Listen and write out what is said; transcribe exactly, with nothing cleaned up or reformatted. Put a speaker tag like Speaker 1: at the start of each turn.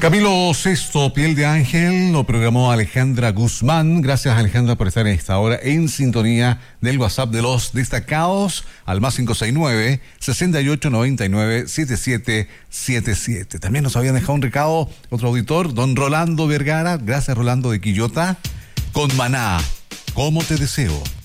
Speaker 1: Camilo Sesto, Piel de Ángel, lo programó Alejandra Guzmán. Gracias, Alejandra, por estar en esta hora en sintonía del WhatsApp de los destacados al más cinco seis nueve, seis ocho nueve nueve, siete siete siete siete. También nos habían dejado un recado otro auditor, don Rolando Vergara. Gracias, Rolando de Quillota. Con Maná, ¿cómo te deseo?